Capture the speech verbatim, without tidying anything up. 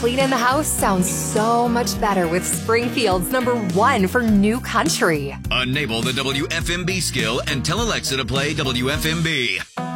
cleaning the house sounds so much better with Springfield's number one for new country. Enable the W F M B skill and tell Alexa to play W F M B.